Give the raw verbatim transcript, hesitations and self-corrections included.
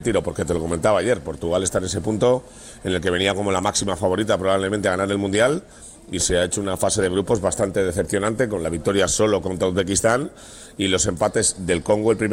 Tiro, porque te lo comentaba ayer, Portugal está en ese punto en el que venía como la máxima favorita probablemente a ganar el Mundial y se ha hecho una fase de grupos bastante decepcionante con la victoria solo contra Uzbekistán y los empates del Congo el primer